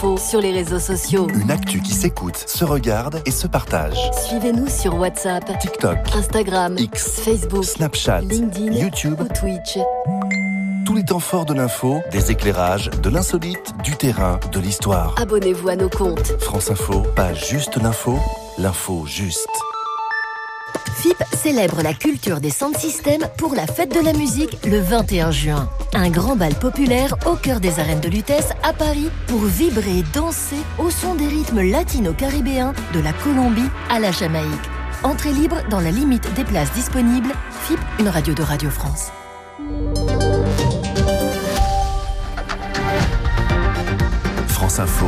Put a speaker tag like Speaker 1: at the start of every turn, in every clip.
Speaker 1: Info sur les réseaux sociaux.
Speaker 2: Une actu qui s'écoute, se regarde et se partage.
Speaker 1: Suivez-nous sur WhatsApp,
Speaker 2: TikTok,
Speaker 1: Instagram,
Speaker 2: X,
Speaker 1: Facebook,
Speaker 2: Snapchat,
Speaker 1: LinkedIn,
Speaker 2: YouTube
Speaker 1: ou Twitch.
Speaker 2: Tous les temps forts de l'info, des éclairages, de l'insolite, du terrain, de l'histoire.
Speaker 1: Abonnez-vous à nos comptes.
Speaker 2: France Info, pas juste l'info juste.
Speaker 1: FIP célèbre la culture des sound systems pour la fête de la musique le 21 juin. Un grand bal populaire au cœur des arènes de Lutèce à Paris pour vibrer et danser au son des rythmes latino-caribéens de la Colombie à la Jamaïque. Entrée libre dans la limite des places disponibles. FIP, une radio de Radio France.
Speaker 2: France Info,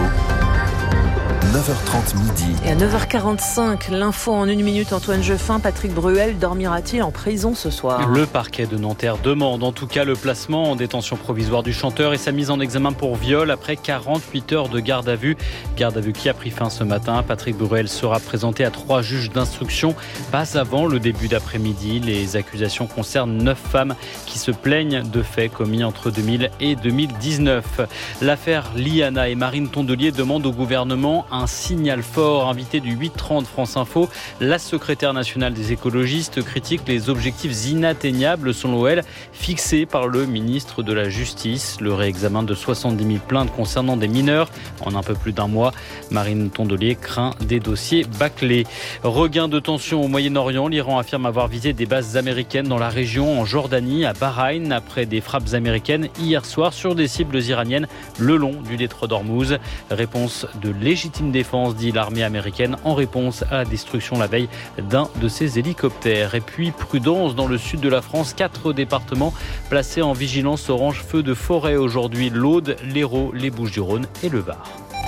Speaker 2: 9h30 midi.
Speaker 3: Et à 9h45, l'info en 1 minute, Antoine Jeffin. Patrick Bruel dormira-t-il en prison ce soir ?
Speaker 4: Le parquet de Nanterre demande en tout cas le placement en détention provisoire du chanteur et sa mise en examen pour viol après 48 heures de garde à vue. Garde à vue qui a pris fin ce matin. Patrick Bruel sera présenté à 3 juges d'instruction, pas avant le début d'après-midi. Les accusations concernent 9 femmes qui se plaignent de faits commis entre 2000 et 2019. L'affaire Liana et Marine Tondelier demandent au gouvernement un signal fort. Invité du 8h30 France Info, la secrétaire nationale des écologistes critique les objectifs inatteignables, selon elle, fixés par le ministre de la Justice. Le réexamen de 70 000 plaintes concernant des mineurs en un peu plus d'un mois. Marine Tondelier craint des dossiers bâclés. Regain de tension au Moyen-Orient. L'Iran affirme avoir visé des bases américaines dans la région, en Jordanie, à Bahreïn, après des frappes américaines hier soir sur des cibles iraniennes le long du détroit d'Ormuz. Réponse de légitime défense, dit l'armée américaine, en réponse à la destruction la veille d'un de ses hélicoptères. Et puis, prudence dans le sud de la France. 4 départements placés en vigilance orange feu de forêt aujourd'hui. l'Aude, l'Hérault, les Bouches-du-Rhône et le Var.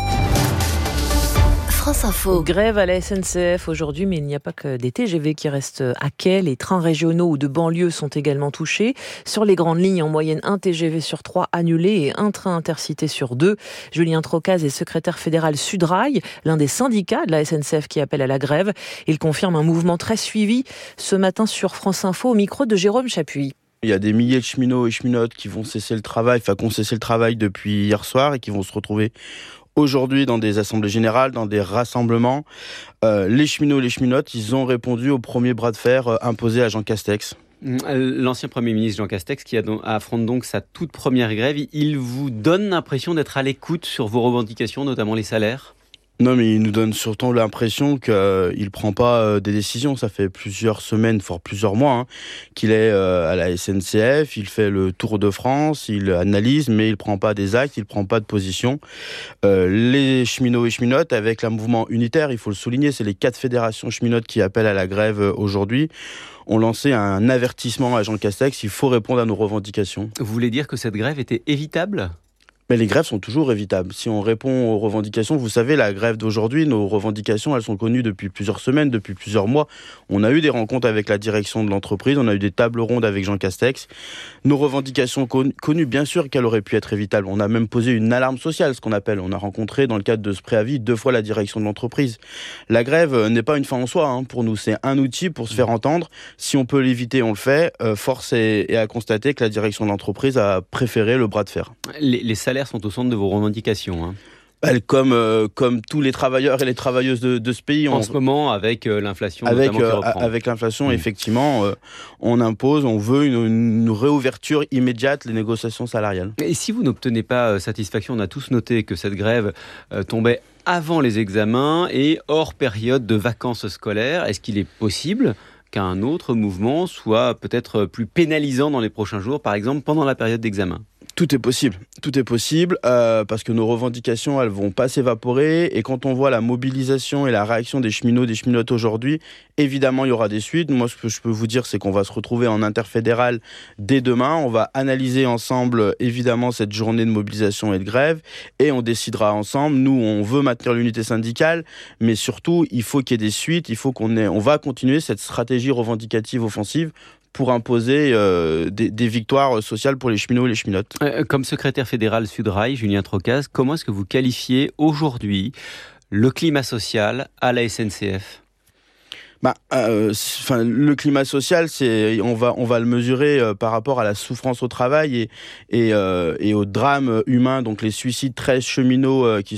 Speaker 1: France Info.
Speaker 3: Grève à la SNCF aujourd'hui, mais il n'y a pas que des TGV qui restent à quai. Les trains régionaux ou de banlieue sont également touchés. Sur les grandes lignes, en moyenne, 1 TGV sur 3 annulé et 1 train intercité sur 2. Julien Trocaz est secrétaire fédéral Sudrail, l'un des syndicats de la SNCF qui appelle à la grève. Il confirme un mouvement très suivi ce matin sur France Info au micro de Jérôme Chapuis.
Speaker 5: Il y a des milliers de cheminots et cheminotes qui vont cesser le travail, qui ont cessé le travail depuis hier soir et qui vont se retrouver aujourd'hui dans des assemblées générales, dans des rassemblements. Les cheminots et les cheminotes, ils ont répondu au premier bras de fer imposé à Jean Castex.
Speaker 6: L'ancien Premier ministre Jean Castex qui affronte donc sa toute première grève, il vous donne l'impression d'être à l'écoute sur vos revendications, notamment les salaires ?
Speaker 5: Non, mais il nous donne surtout l'impression qu'il ne prend pas des décisions. Ça fait plusieurs semaines, voire plusieurs mois, qu'il est à la SNCF. Il fait le tour de France, il analyse, mais il ne prend pas des actes, il ne prend pas de position. Les cheminots et cheminotes, avec le mouvement unitaire, il faut le souligner, c'est les 4 fédérations cheminotes qui appellent à la grève aujourd'hui, ont lancé un avertissement à Jean Castex. Il faut répondre à nos revendications.
Speaker 6: Vous voulez dire que cette grève était évitable ?
Speaker 5: Mais les grèves sont toujours évitables. Si on répond aux revendications, vous savez, la grève d'aujourd'hui, nos revendications, elles sont connues depuis plusieurs semaines, depuis plusieurs mois. On a eu des rencontres avec la direction de l'entreprise, on a eu des tables rondes avec Jean Castex. Nos revendications connues, bien sûr qu'elles auraient pu être évitables. On a même posé une alarme sociale, ce qu'on appelle. On a rencontré, dans le cadre de ce préavis, 2 fois la direction de l'entreprise. La grève n'est pas une fin en soi, pour nous. C'est un outil pour se faire entendre. Si on peut l'éviter, on le fait. Force est à constater que la direction de l'entreprise a préféré le bras de fer.
Speaker 6: Les salaires sont au centre de vos revendications.
Speaker 5: Comme tous les travailleurs et les travailleuses de ce pays.
Speaker 6: En ce moment, avec l'inflation notamment qui reprend.
Speaker 5: Avec l'inflation, effectivement, on impose, on veut une réouverture immédiate des négociations salariales.
Speaker 6: Et si vous n'obtenez pas satisfaction, on a tous noté que cette grève tombait avant les examens et hors période de vacances scolaires. Est-ce qu'il est possible qu'un autre mouvement soit peut-être plus pénalisant dans les prochains jours, par exemple pendant la période d'examen ?
Speaker 5: Tout est possible, parce que nos revendications, elles vont pas s'évaporer, et quand on voit la mobilisation et la réaction des cheminots, des cheminotes aujourd'hui, évidemment, il y aura des suites. Moi, ce que je peux vous dire, c'est qu'on va se retrouver en interfédéral dès demain. On va analyser ensemble, évidemment, cette journée de mobilisation et de grève, et on décidera ensemble. Nous, on veut maintenir l'unité syndicale, mais surtout, il faut qu'il y ait des suites, on va continuer cette stratégie revendicative offensive pour imposer des victoires sociales pour les cheminots et les cheminotes.
Speaker 6: Comme secrétaire fédéral Sudrail, Julien Trocaz, comment est-ce que vous qualifiez aujourd'hui le climat social à la SNCF ?
Speaker 5: Le climat social, on va le mesurer par rapport à la souffrance au travail et au drame humain, donc les suicides 13 cheminots qui